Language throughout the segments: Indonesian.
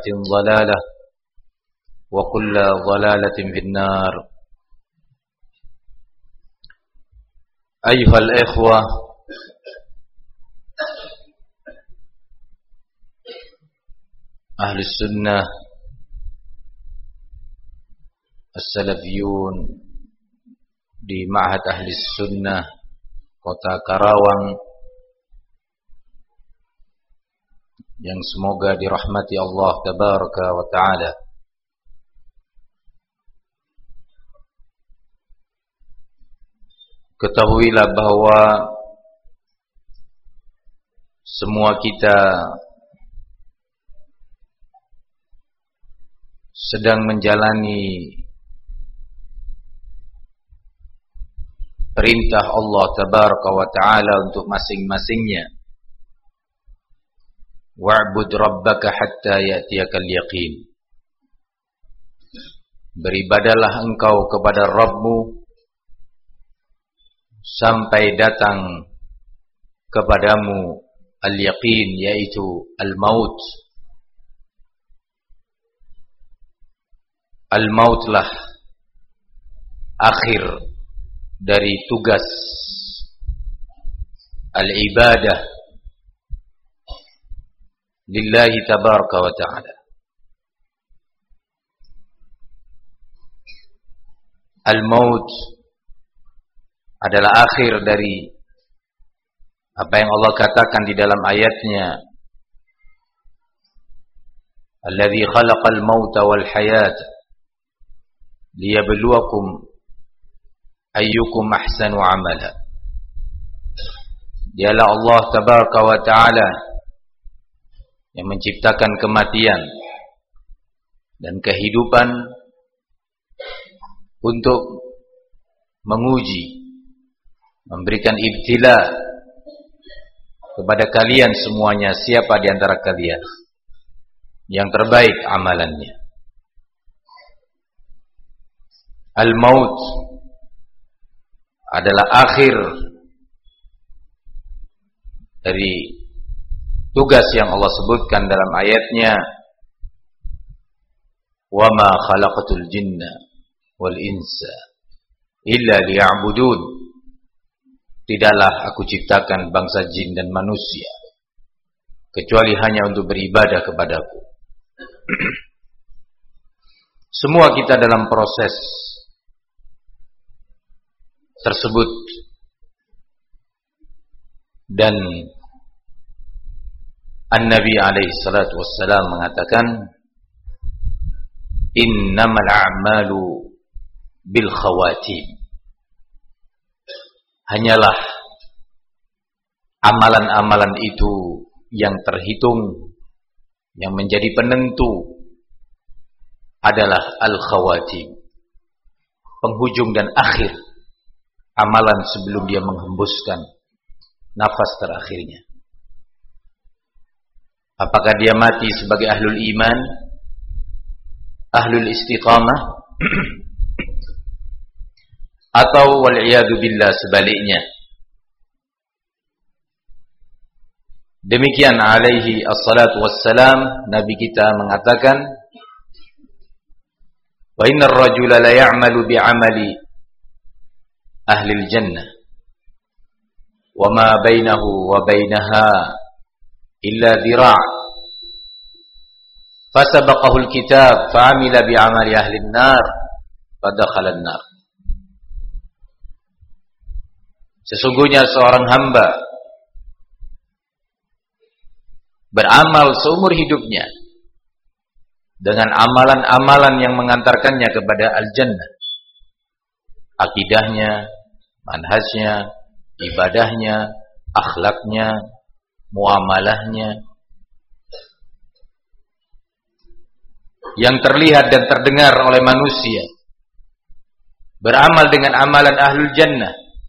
ضلالة وكل ضلالة في النار. أيها الإخوة، أهل السنة السلفيون di Ma'had Ahli Sunnah Kota Karawang yang semoga dirahmati Allah Tabaraka wa Ta'ala. Ketahuilah bahwa semua kita sedang menjalani perintah Allah Tabaraka wa Ta'ala untuk masing-masingnya. Wa'bud rabbaka hatta ya'tiyakal yaqin. Beribadalah engkau kepada Rabbmu sampai datang kepadamu al-yaqin, yaitu al-maut. Al-mautlah akhir dari tugas al-ibadah lillahi tabaraka wa ta'ala. Al-maut adalah akhir dari apa yang Allah katakan di dalam ayatnya, alladzi khalaqal mauta wal hayata liyabluwakum ayyukum ahsanu amala. Dialah Allah Tabaraka wa Ta'ala yang menciptakan kematian dan kehidupan untuk menguji, memberikan ibtila kepada kalian semuanya, siapa di antara kalian yang terbaik amalannya. Al-maut adalah akhir dari tugas yang Allah sebutkan dalam ayatnya, wa ma khalaqatul jinna wal insa illa liya'budun. Tidaklah aku ciptakan bangsa jin dan manusia kecuali hanya untuk beribadah kepadaku. Semua kita dalam proses tersebut, dan An-Nabi alaihi salatu wassalam mengatakan, innamal a'malu bil khawatim. Hanyalah amalan-amalan itu yang terhitung, yang menjadi penentu adalah al-khawatim, penghujung dan akhir amalan sebelum dia menghembuskan nafas terakhirnya. Apakah dia mati sebagai ahlul iman, ahlul istiqamah, atau wal'iyadu billah sebaliknya. Demikian alaihi assalatu wassalam, Nabi kita mengatakan, wa innar rajula la ya'malu bi'amali ahlil jannah wa ma bainahu wa bainaha illa dhira', fasabaqahu al-kitab fa'amila bi'amali ahli an-nar fadakhala an-nar. Sesungguhnya seorang hamba beramal seumur hidupnya dengan amalan-amalan yang mengantarkannya kepada al-jannah. Akidahnya, manhajnya, ibadahnya, akhlaknya, muamalahnya, yang terlihat dan terdengar oleh manusia, beramal dengan amalan ahlul jannah.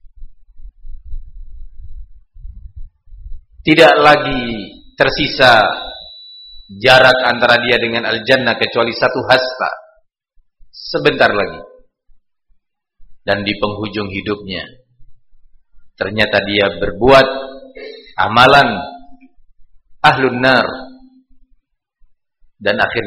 Tidak lagi tersisa jarak antara dia dengan al-jannah kecuali satu hasta, sebentar lagi. Dan di penghujung hidupnya ternyata dia berbuat amalan ahlun nar, dan akhirnya